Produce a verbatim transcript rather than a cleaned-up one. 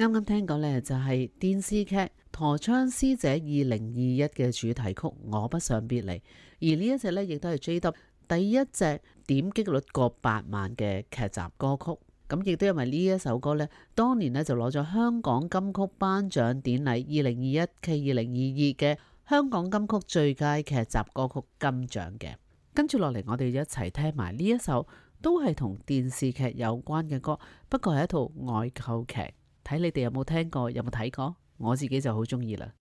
啱啱聽過呢，就係電視劇《陀槍師姐二零二一》嘅主題曲《我不想別離》，而呢一隻呢，亦都係 J W 第一隻點擊率過百萬嘅劇集歌曲。咁亦都因為呢一首歌呢，當年呢就攞咗香港金曲頒獎典禮二零二一暨二零二二嘅香港金曲最佳劇集歌曲金獎嘅。跟住落嚟，我哋一齊聽埋呢一首都係同電視劇有關嘅歌，不過係一套外購劇。睇你哋有冇聽過，有冇睇過？我自己就好中意啦。